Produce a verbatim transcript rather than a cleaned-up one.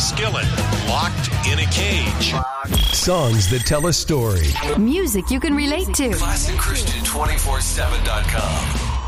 Skillet, Locked in a Cage. Songs that tell a story. Music you can relate to. Classic Christian two forty-seven dot com.